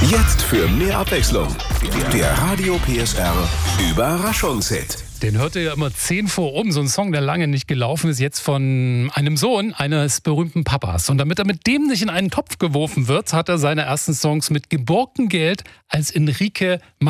Jetzt für mehr Abwechslung. Der Radio PSR Überraschungshit. Den hört ihr ja immer 10 vor um. So ein Song, der lange nicht gelaufen ist, jetzt von einem Sohn eines berühmten Papas. Und damit er mit dem nicht in einen Topf geworfen wird, hat er seine ersten Songs mit geborgtem Geld als Enrique